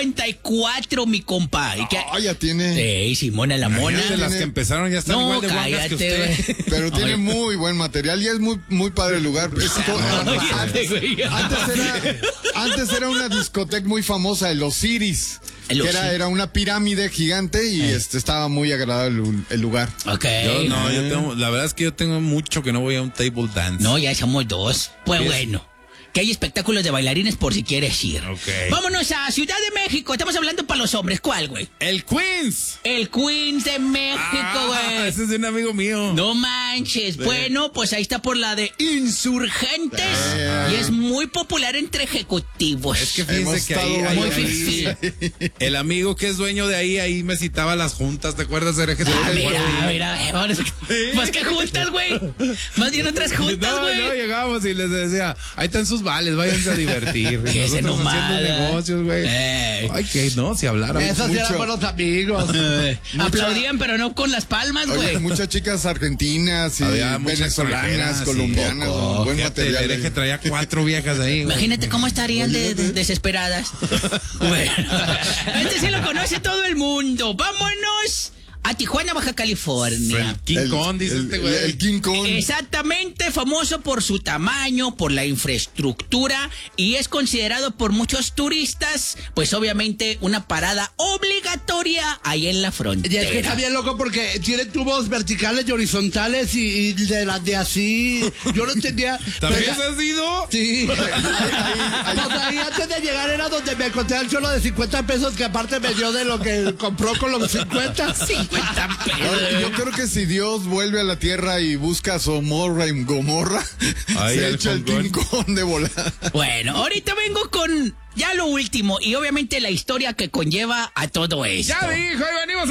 54, mi compa. Ya tiene. Sí, Simona la Mona. De las que empezaron ya están igual de guangas que usted. Pero tiene muy buen material y es muy, muy padre el lugar. Antes era una discoteca muy famosa de los Ciris. Era una pirámide gigante y estaba muy agradable el lugar. Ok. La verdad es que yo tengo mucho que no voy a un table dance. No, ya somos dos. Pues bueno. Que hay espectáculos de bailarines por si quieres ir. Okay. Vámonos a Ciudad de México. Estamos hablando para los hombres. ¿Cuál, güey? El Queens. El Queens de México, güey. Ese es de un amigo mío. No manches. Bueno, pues ahí está por la de Insurgentes. Y es muy popular entre ejecutivos. Es que fíjense que ahí el amigo que es dueño de ahí me citaba a las juntas. ¿Te acuerdas? Mira. Pues qué juntas, güey. Más bien otras juntas, güey. No, llegábamos y les decía, ahí están sus vales, váyanse a divertir. Nosotros haciendo negocios, güey. Ay, que no, si hablaran. Esos eran buenos amigos. Aplaudían, pero no con las palmas, güey. Muchas chicas argentinas y venezolanas, colombianas. Buen material. Que traía 4 viejas ahí. Imagínate cómo estarían desesperadas. Bueno, este sí lo conoce todo el mundo. Vámonos a Tijuana, Baja California. El King Kong, dice este güey. El King Kong. Exactamente, famoso por su tamaño, por la infraestructura y es considerado por muchos turistas, pues obviamente una parada obligatoria ahí en la frontera. Y es que está bien loco porque tiene tubos verticales y horizontales y de las de así. Yo no entendía. ¿También has ido? Sí. Pues ahí antes de llegar era donde me encontré el suelo de 50 pesos que aparte me dio de lo que compró con los 50. Sí. Yo creo que si Dios vuelve a la tierra y busca a Somorra y Gomorra, se echa el King Kong de volar. Bueno, ahorita vengo con ya lo último y obviamente la historia que conlleva a todo esto. Ya dijo, ahí venimos